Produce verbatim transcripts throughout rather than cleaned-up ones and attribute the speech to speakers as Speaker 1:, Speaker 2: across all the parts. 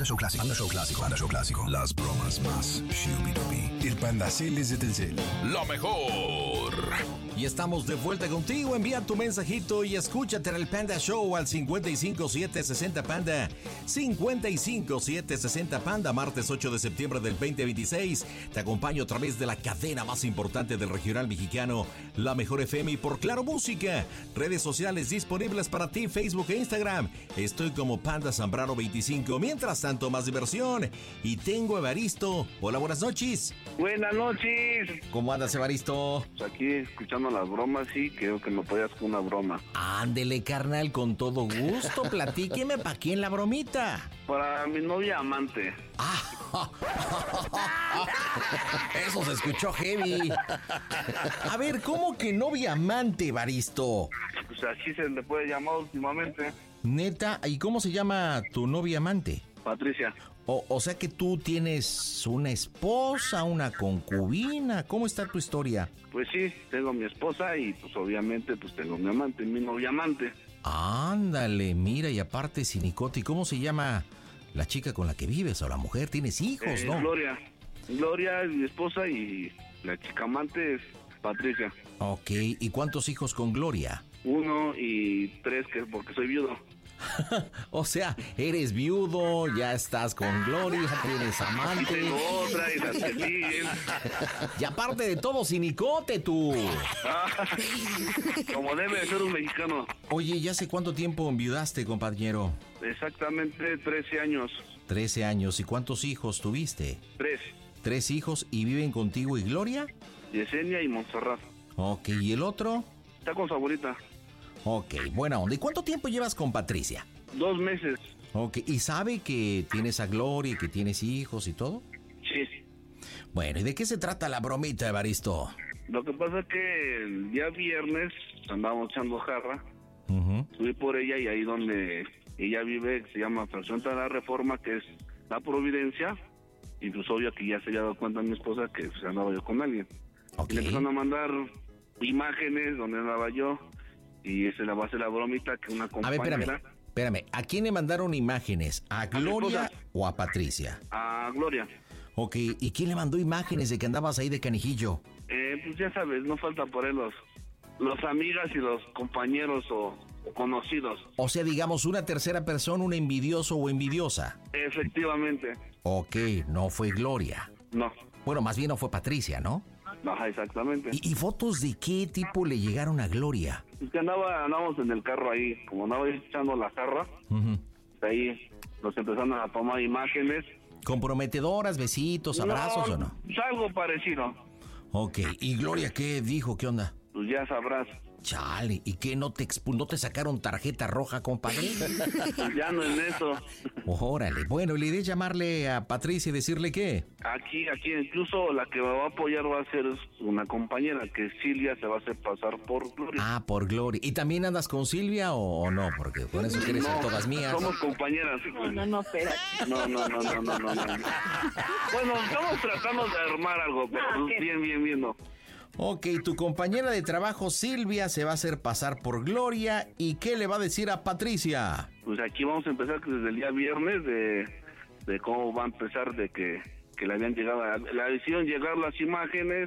Speaker 1: Panda Show Clásico. Panda Show Clásico. Panda Show Clásico. Las bromas más shubidubi. El Panda Cel es de Telcel.
Speaker 2: Lo mejor.
Speaker 3: Y estamos de vuelta contigo. Envía tu mensajito y escúchate en el Panda Show al cincuenta y cinco siete sesenta Panda. cincuenta y cinco siete sesenta Panda, martes ocho de septiembre del veinte veintiséis. Te acompaño a través de la cadena más importante del regional mexicano, La Mejor F M, y por Claro Música. Redes sociales disponibles para ti, Facebook e Instagram. Estoy como Panda Zambrano veinticinco. Mientras tanto, más diversión. Y tengo a Evaristo. Hola, buenas noches.
Speaker 4: Buenas noches.
Speaker 3: ¿Cómo andas, Evaristo?
Speaker 4: Pues aquí escuchando las bromas, sí, creo que me podías con una broma.
Speaker 3: Ándele, carnal, con todo gusto. Platíqueme pa' quién la bromita.
Speaker 4: Para mi novia amante.
Speaker 3: Ah, eso se escuchó heavy. A ver, ¿cómo que novia amante, Evaristo?
Speaker 4: Pues así se le puede llamar últimamente.
Speaker 3: Neta, ¿y cómo se llama tu novia amante?
Speaker 4: Patricia.
Speaker 3: O, o sea que tú tienes una esposa, una concubina. ¿Cómo está tu historia?
Speaker 4: Pues sí, tengo mi esposa y pues obviamente pues tengo mi amante, mi novia amante.
Speaker 3: Ándale, mira, y aparte Sinicote, ¿y cómo se llama la chica con la que vives o la mujer? ¿Tienes hijos,
Speaker 4: eh,
Speaker 3: no?
Speaker 4: Gloria. Gloria es mi esposa y la chica amante es Patricia.
Speaker 3: Ok, ¿y cuántos hijos con Gloria?
Speaker 4: Uno y tres, que porque soy viudo.
Speaker 3: O sea, eres viudo, ya estás con Gloria, tienes
Speaker 4: Y
Speaker 3: amante.
Speaker 4: tengo otra y las que siguen.
Speaker 3: Y aparte de todo, Sinicote, tú.
Speaker 4: Como debe de ser un mexicano.
Speaker 3: Oye, ¿ya hace cuánto tiempo enviudaste, compañero?
Speaker 4: Exactamente trece años.
Speaker 3: Trece años. ¿Y cuántos hijos tuviste?
Speaker 4: Tres.
Speaker 3: Tres hijos. ¿Y viven contigo y Gloria?
Speaker 4: Yesenia y Montserrat.
Speaker 3: Ok, ¿y el otro?
Speaker 4: Está con su abuelita.
Speaker 3: Ok, buena onda. ¿Y cuánto tiempo llevas con Patricia?
Speaker 4: Dos meses.
Speaker 3: Ok, ¿y sabe que tienes a Gloria y que tienes hijos y todo?
Speaker 4: Sí.
Speaker 3: Bueno, ¿y de qué se trata la bromita, Evaristo?
Speaker 4: Lo que pasa es que el día viernes andábamos echando jarra.
Speaker 3: Uh-huh.
Speaker 4: Subí por ella y ahí donde ella vive, que se llama Fracción de la Reforma, que es La Providencia. Y pues obvio que ya se había dado cuenta mi esposa que pues, andaba yo con alguien.
Speaker 3: Ok.
Speaker 4: Y le empezaron a mandar imágenes donde andaba yo. Y ese la va a hacer la bromita que una
Speaker 3: A ver,
Speaker 4: compañera...
Speaker 3: espérame, espérame. ¿A quién le mandaron imágenes? ¿A Gloria
Speaker 4: esposa.
Speaker 3: o a Patricia?
Speaker 4: A Gloria.
Speaker 3: Ok, ¿y quién le mandó imágenes de que andabas ahí de canijillo?
Speaker 4: Eh, pues ya sabes, no falta por él los, los amigas y los compañeros o, o conocidos.
Speaker 3: O sea, digamos, una tercera persona, un envidioso o envidiosa.
Speaker 4: Efectivamente.
Speaker 3: Ok, no fue Gloria.
Speaker 4: No.
Speaker 3: Bueno, más bien no fue Patricia, ¿no?
Speaker 4: Ajá, exactamente.
Speaker 3: ¿Y, y fotos de qué tipo le llegaron a Gloria?
Speaker 4: Es que andaba, andábamos en el carro ahí, como andaba echando la jarra,
Speaker 3: Uh-huh.
Speaker 4: ahí nos empezaron a tomar imágenes.
Speaker 3: ¿Comprometedoras, besitos, abrazos o no?
Speaker 4: Pues algo parecido.
Speaker 3: Ok, ¿y Gloria qué dijo? ¿Qué onda?
Speaker 4: Pues ya sabrás.
Speaker 3: Chale, ¿y qué? ¿No te, expu- no te sacaron tarjeta roja, compadre?
Speaker 4: Pues ya no en eso.
Speaker 3: Órale, bueno, ¿y la idea es llamarle a Patricia y decirle qué?
Speaker 4: Aquí, aquí, incluso la que me va a apoyar va a ser una compañera, que Silvia se va a hacer pasar por Gloria.
Speaker 3: Ah, por Gloria. ¿Y también andas con Silvia o, o no? Porque con eso quieres ser todas mías.
Speaker 4: Somos compañeras.
Speaker 5: No, no, no, espera.
Speaker 4: No, no, no, no, no, no, no. Bueno, estamos tratando de armar algo, pero
Speaker 5: Ah, ok.
Speaker 4: bien, bien, bien, no.
Speaker 3: Ok, tu compañera de trabajo Silvia se va a hacer pasar por Gloria. ¿Y qué le va a decir a Patricia?
Speaker 4: Pues aquí vamos a empezar desde el día viernes de, de cómo va a empezar, de que, que le habían llegado, le hicieron llegar las imágenes,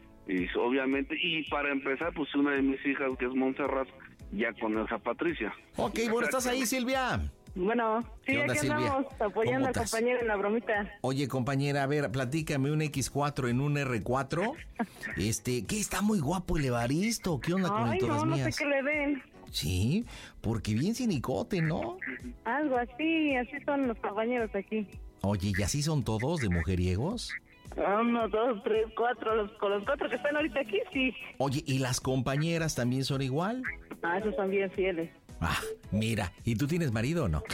Speaker 4: y obviamente, y para empezar, pues una de mis hijas, que es Montserrat, ya con esa Patricia.
Speaker 3: Ok, bueno, ¿estás ahí, Silvia?
Speaker 5: Bueno, sí,
Speaker 3: ¿Qué onda,
Speaker 5: aquí
Speaker 3: Silvia?
Speaker 5: andamos apoyando
Speaker 3: ¿Cómo
Speaker 5: al
Speaker 3: estás?
Speaker 5: compañero en la bromita.
Speaker 3: Oye, compañera, a ver, platícame un equis cuatro en un erre cuatro. Este, ¿qué está muy guapo el Evaristo? ¿Qué onda con
Speaker 5: Ay,
Speaker 3: el todas
Speaker 5: no, no
Speaker 3: mías?
Speaker 5: sé qué le den.
Speaker 3: Sí, porque bien cinicote, ¿no?
Speaker 5: Algo así, así son los compañeros aquí.
Speaker 3: Oye, ¿y así son todos de mujeriegos?
Speaker 5: Uno, dos, tres, cuatro, los, con los cuatro que están ahorita aquí, sí.
Speaker 3: Oye, ¿y las compañeras también son igual?
Speaker 5: Ah, esos son bien fieles.
Speaker 3: Ah, mira, ¿y tú tienes marido o no?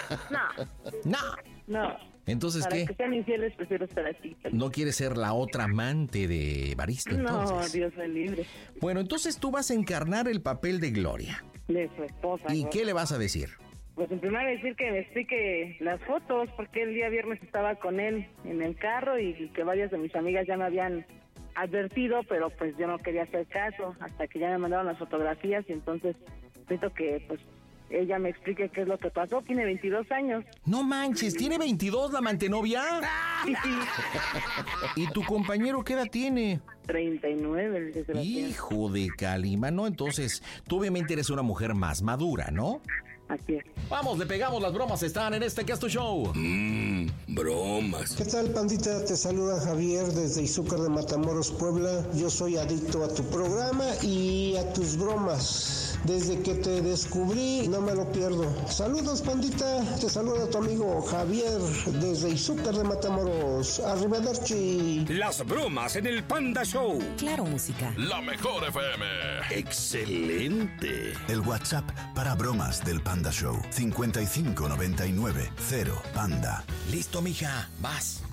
Speaker 5: No,
Speaker 3: No.
Speaker 5: no.
Speaker 3: Entonces,
Speaker 5: Para
Speaker 3: ¿qué?
Speaker 5: que sean infieles prefiero estar aquí.
Speaker 3: ¿No quieres ser la otra amante de Evaristo,
Speaker 5: No,
Speaker 3: entonces?
Speaker 5: Dios me libre.
Speaker 3: Bueno, entonces tú vas a encarnar el papel de Gloria.
Speaker 5: De su esposa.
Speaker 3: ¿Y
Speaker 5: ¿no?
Speaker 3: qué le vas a decir?
Speaker 5: Pues en primer decir que me explique las fotos, porque el día viernes estaba con él en el carro y que varias de mis amigas ya me habían advertido, pero pues yo no quería hacer caso hasta que ya me mandaron las fotografías y entonces siento que pues ella me explique qué es lo que pasó. Tiene veintidós años.
Speaker 3: No manches, ¿tiene veintidós la mantenovia?
Speaker 5: Sí, sí.
Speaker 3: ¿Y tu compañero qué edad tiene?
Speaker 5: treinta y nueve, el desgraciado.
Speaker 3: Hijo de Calima, ¿no? Entonces, tú obviamente eres una mujer más madura, ¿no?
Speaker 5: Así es.
Speaker 3: Vamos, le pegamos, las bromas están en este que es tu show.
Speaker 2: Mmm, bromas.
Speaker 6: ¿Qué tal, pandita? Te saluda Javier desde Izúcar de Matamoros, Puebla. Yo soy adicto a tu programa y a tus bromas. Desde que te descubrí, no me lo pierdo. Saludos, pandita. Te saluda tu amigo Javier desde Izúcar de Matamoros. Arrivederci.
Speaker 2: Las bromas en el Panda Show.
Speaker 7: Claro, música.
Speaker 2: La mejor F M. Excelente.
Speaker 1: El WhatsApp para bromas del Panda Show. cincuenta y cinco noventa y nueve cero Panda.
Speaker 3: Listo, mija, vas.